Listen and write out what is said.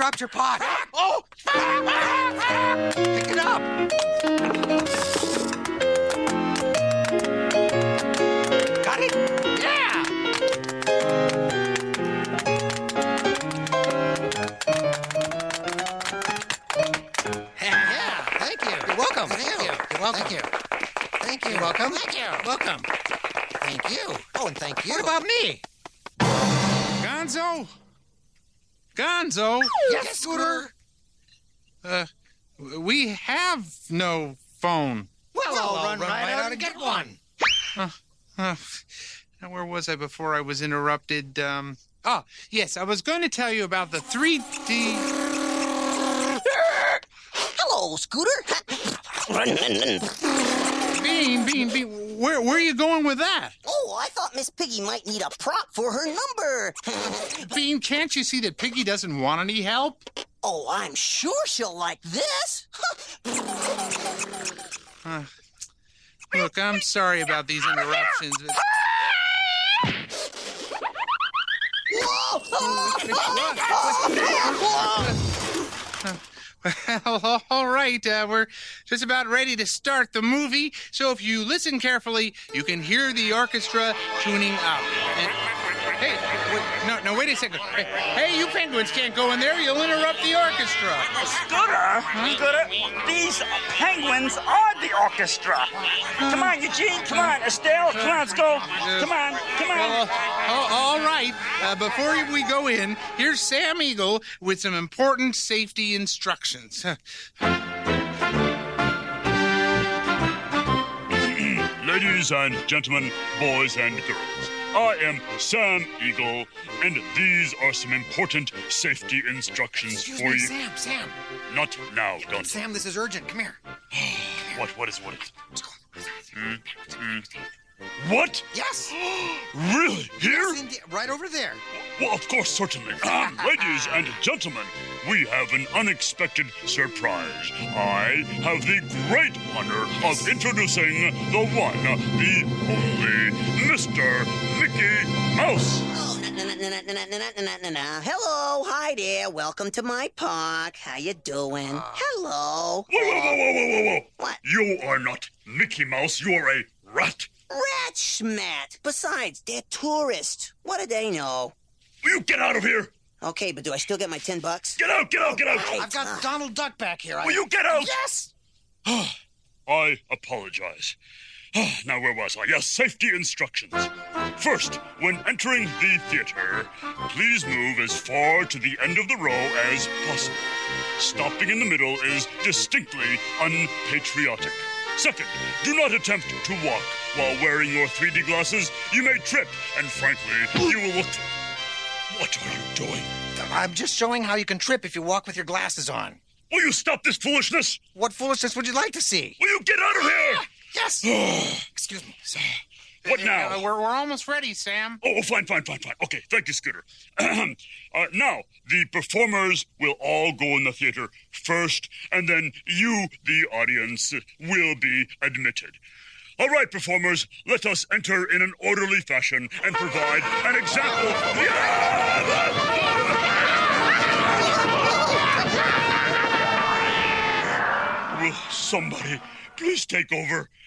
dropped your pot. Oh! Pick it up. Got it? Yeah! Yeah, thank you. You're welcome. Thank you. You're welcome. Thank you. Thank you. You're welcome. Thank you. Welcome. Thank you. Oh, and thank you. What about me? Gonzo? Gonzo? Yes, Scooter. We have no phone. Well, I'll run right out and get one. Now, where was I before I was interrupted? Yes, I was going to tell you about the 3D... Hello, Scooter. Bean, where are you going with that? Oh, I thought Miss Piggy might need a prop for her number. Bean, can't you see that Piggy doesn't want any help? Oh, I'm sure she'll like this. Look, I'm sorry about these interruptions. Well, all right, we're just about ready to start the movie, so if you listen carefully, you can hear the orchestra tuning out. And, hey, wait a second. Hey, you penguins can't go in there. You'll interrupt the orchestra. Scooter, these penguins are the orchestra. Come on, Eugene, come on. Estelle, come on, let's go. Come on. Well, all right. Before we go in, here's Sam Eagle with some important safety instructions. Ladies and gentlemen, boys and girls, I am Sam Eagle, and these are some important safety instructions Excuse for me, you. Sam. Not now, Gonzo. Sam, this is urgent. Come here. What is? What? Yes. Really? Here? Yes, indeed. Right over there. Well, of course, certainly. Ladies and gentlemen, we have an unexpected surprise. I have the great honor of introducing the one, the only, Mr. Mickey Mouse. Oh, no. Hello, hi there. Welcome to my park. How you doing? Hello. Whoa. What? You are not Mickey Mouse. You are a rat. Rat schmat. Besides, they're tourists. What do they know? Will you get out of here? Okay, but do I still get my $10? Get out! I've got Donald Duck back here. Will you get out? Yes. I apologize. Now, where was I? Yes, safety instructions. First, when entering the theater, please move as far to the end of the row as possible. Stopping in the middle is distinctly unpatriotic. Second, do not attempt to walk while wearing your 3D glasses. You may trip, and frankly, you will look... What are you doing? I'm just showing how you can trip if you walk with your glasses on. Will you stop this foolishness? What foolishness would you like to see? Will you get out of here? Yes. Excuse me. What now? We're almost ready, Sam. Oh, fine. Okay, thank you, Scooter. Now, the performers will all go in the theater first, and then you, the audience, will be admitted. All right, performers, let us enter in an orderly fashion and provide an example. Will somebody please take over?